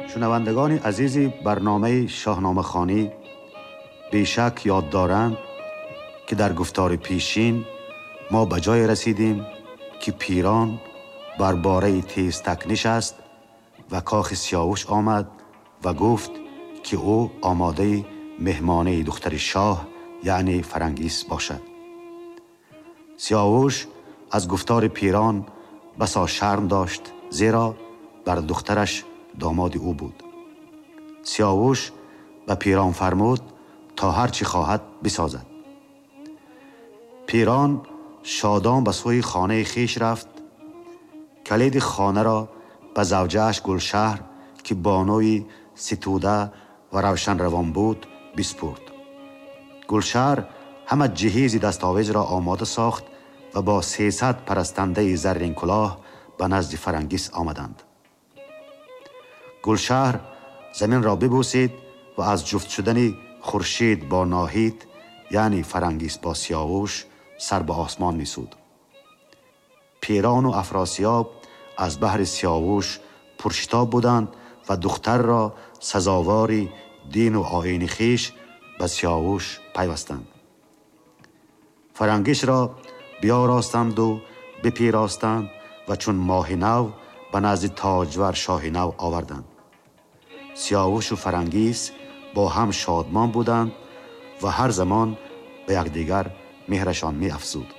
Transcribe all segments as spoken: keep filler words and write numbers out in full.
شنوندگان عزیز برنامه شاهنامه خوانی بیشک یاد دارند که در گفتار پیشین ما به جای رسیدیم که پیران بر باره تیز تک نشست و کاخ سیاوش آمد و گفت که او آماده مهمانه دختر شاه یعنی فرنگیس باشد. سیاوش از گفتار پیران بسا شرم داشت، زیرا بر دخترش داماد او بود. سیاوش به پیران فرمود تا هر چی خواهد بسازد. پیران شادان به سوی خانه خیش رفت. کلید خانه را به زوجه‌اش گلشهر که بانوی ستوده و روشن روان بود بسپرد. گلشهر همه جهیز دستاویز را آماده ساخت و با سیصد پرستنده زرین کلاه به نزد فرنگیس آمدند. گلشهر زمین را ببوسید و از جفت شدن خورشید با ناهید یعنی فرنگیس با سیاوش سر به آسمان میسود. پیران و افراسیاب از بحر سیاوش پرشتاب بودند و دختر را سزاواری دین و آیین خیش به سیاوش پیوستند. فرنگیس را بیاراستند و بپیراستند و چون ماه نو به نزد تاجور شاه نو آوردند. سیاوش و فرنگیس با هم شادمان بودند و هر زمان به یکدیگر مهرشان می افزود.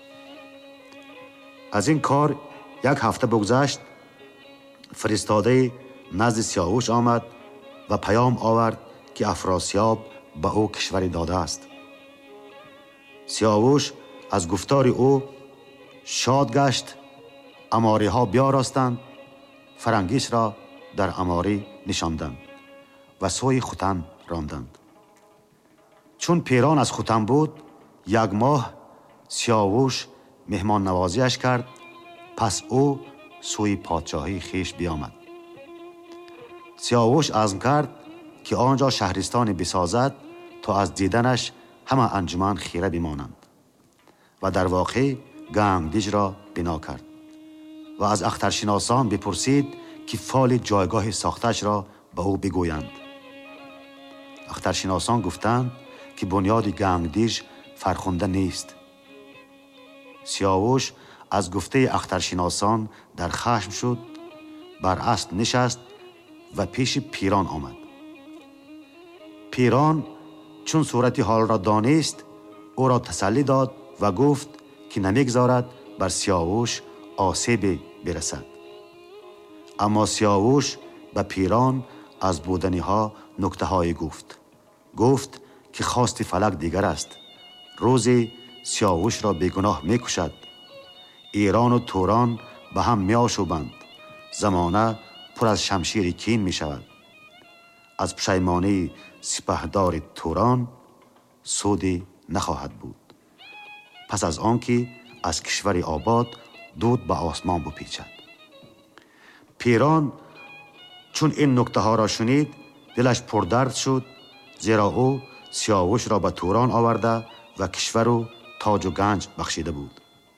از این کار یک هفته بگذشت. فرستاده نزد سیاوش آمد و پیام آورد که افراسیاب به او کشوری داده است. سیاوش از گفتار او شاد گشت. عماری ها بیاراستند، فرنگیس را در عماری نشاندند و سوی ختن راندند. چون پیران از ختن بود، یک ماه سیاوش مهمان نوازیش کرد. پس او سوی پادشاهی خیش بیامد. سیاوش عزم کرد که آنجا شهرستانی بسازد تا از دیدنش همه انجمن خیره بمانند و در واقع گنگدیج را بنا کرد و از اخترشناسان بپرسید که فال جایگاه ساختش را به او بگویند. اخترشناسان گفتند که بنیاد گنگدیج فرخنده نیست. سیاوش از گفته اخترشناسان در خشم شد، بر اسب نشست و پیش پیران آمد. پیران چون صورت حال را دانست، او را تسلی داد و گفت که نمیگذارد بر سیاوش آسیبی برسد. اما سیاوش به پیران از بودنی ها نکته های گفت. گفت که خواست فلک دیگر است. روزی سیاوش را بیگناه میکشد. ایران و توران به هم میآشوبند. زمانه پر از شمشیر کین می شود. از پشیمانی سپهدار توران سودی نخواهد بود. پس از آنکه از کشور آباد دود به آسمان بپیچد. پیران چون این نکته ها را شنید دلش پردرد شد، زیرا او سیاوش را به توران آورده و کشور و تاج و گنج بخشیده بود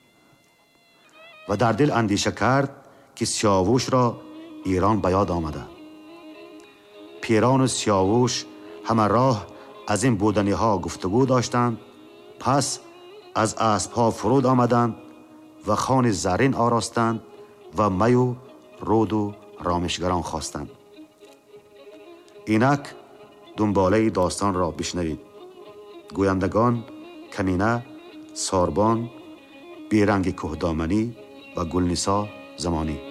و در دل اندیشه کرد که سیاوش را ایران به یاد آمده. پیران و سیاوش همه راه از این بودنی ها گفتگو داشتند. پس از اسب ها فرود آمدند و خوان زرین آراستند و می و رود و رامشگران خواستند. اینک دنباله داستان را بشنوید. گویندگان کمینه، ساربان، بیرنگ کهدامنی و گلنسا زمانی.